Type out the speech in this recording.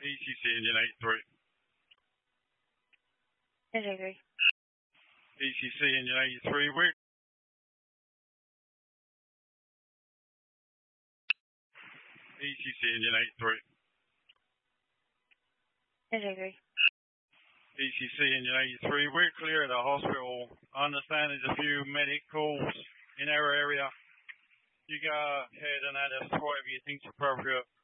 ECC engine 83. Engine 3. ECC engine 83, we're ECC engine 83. Engine 3. ECC engine 83, we're clear of the hospital. I understand there's a few medic calls in our area. You go ahead and add us to whatever you think's appropriate.